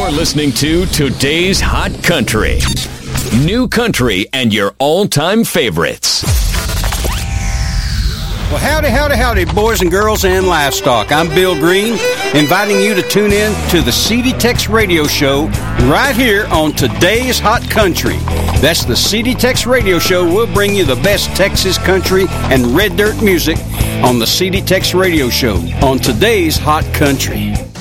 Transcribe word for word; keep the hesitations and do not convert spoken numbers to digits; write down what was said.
You're listening to Today's Hot Country. New country and your all-time favorites. Well, howdy, howdy, howdy, boys and girls and livestock. I'm Bill Green, inviting you to tune in to the C D Tex Radio Show right here on Today's Hot Country. That's the C D Tex Radio Show. We'll bring you the best Texas country and red dirt music on the C D Tex Radio Show on Today's Hot Country.